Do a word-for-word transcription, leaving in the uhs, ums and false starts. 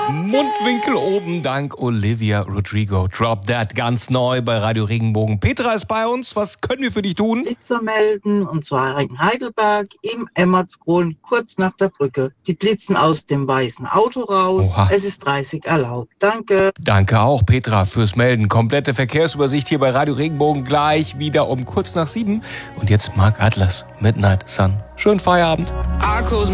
Mundwinkel oben, dank Olivia Rodrigo. Drop That, ganz neu bei Radio Regenbogen. Petra ist bei uns. Was können wir für dich tun? Blitzer melden, und zwar in Heidelberg im Emmertsgrund, kurz nach der Brücke. Die blitzen aus dem weißen Auto raus. Oha. Es ist dreißig erlaubt. Danke. Danke auch, Petra, fürs Melden. Komplette Verkehrsübersicht hier bei Radio Regenbogen gleich wieder um kurz nach sieben. Und jetzt Mark Atlas, Midnight Sun. Schönen Feierabend.